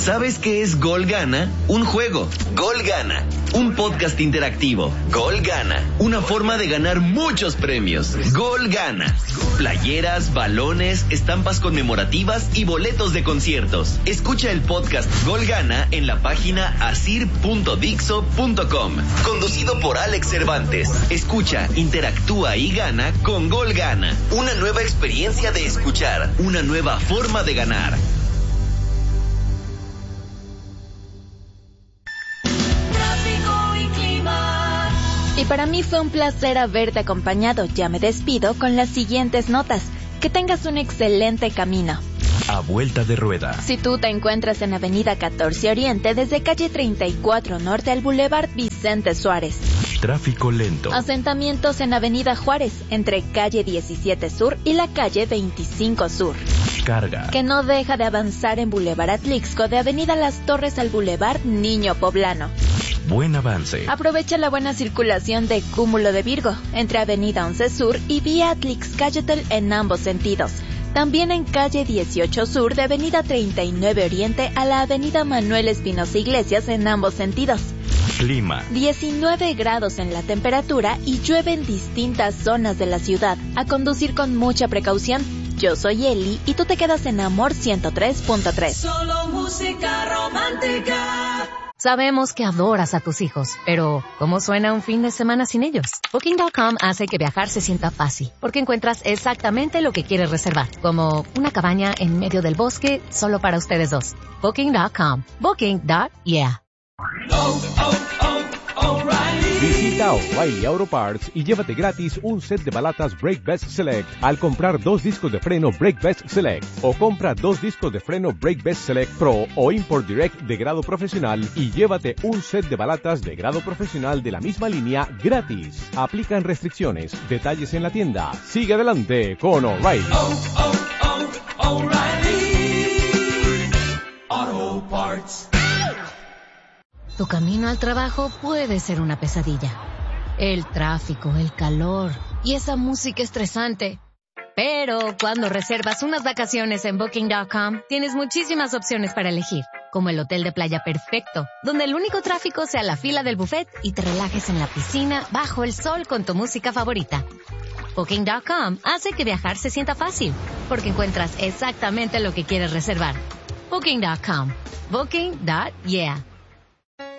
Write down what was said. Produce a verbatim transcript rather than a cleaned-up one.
¿Sabes qué es Gol Gana? Un juego. Gol Gana. Un podcast interactivo. Gol Gana. Una forma de ganar muchos premios. Gol Gana. Playeras, balones, estampas conmemorativas y boletos de conciertos. Escucha el podcast Gol Gana en la página asir punto dixo punto com. Conducido por Alex Cervantes. Escucha, interactúa y gana con Gol Gana. Una nueva experiencia de escuchar. Una nueva forma de ganar. Y para mí fue un placer haberte acompañado. Ya me despido con las siguientes notas. Que tengas un excelente camino. A vuelta de rueda. Si tú te encuentras en Avenida catorce Oriente, desde calle treinta y cuatro Norte al Boulevard Vicente Suárez. Tráfico lento. Asentamientos en Avenida Juárez, entre calle diecisiete Sur y la calle veinticinco Sur. Carga. Que no deja de avanzar en Boulevard Atlixco, de Avenida Las Torres al Boulevard Niño Poblano. Buen avance. Aprovecha la buena circulación de Cúmulo de Virgo, entre Avenida once Sur y vía Atlixcáyotl en ambos sentidos. También en calle dieciocho Sur de Avenida treinta y nueve Oriente a la Avenida Manuel Espinosa Iglesias en ambos sentidos. Clima. diecinueve grados en la temperatura y llueve en distintas zonas de la ciudad. A conducir con mucha precaución. Yo soy Eli y tú te quedas en Amor ciento tres punto tres. Solo música romántica. Sabemos que adoras a tus hijos, pero ¿cómo suena un fin de semana sin ellos? Booking punto com hace que viajar se sienta fácil, porque encuentras exactamente lo que quieres reservar, como una cabaña en medio del bosque solo para ustedes dos. Booking punto com. Booking punto yeah. Oh, oh, oh, O'Reilly. Visita O'Reilly Auto Parts y llévate gratis un set de balatas Brake Best Select al comprar dos discos de freno Brake Best Select, o compra dos discos de freno Brake Best Select Pro o Import Direct de grado profesional y llévate un set de balatas de grado profesional de la misma línea gratis. Aplican restricciones. Detalles en la tienda. Sigue adelante con O'Reilly. Oh, oh, oh, O'Reilly Auto Parts. Tu camino al trabajo puede ser una pesadilla. El tráfico, el calor y esa música estresante. Pero cuando reservas unas vacaciones en Booking punto com, tienes muchísimas opciones para elegir, como el hotel de playa perfecto, donde el único tráfico sea la fila del buffet y te relajes en la piscina bajo el sol con tu música favorita. Booking punto com hace que viajar se sienta fácil, porque encuentras exactamente lo que quieres reservar. Booking punto com. Booking punto yeah.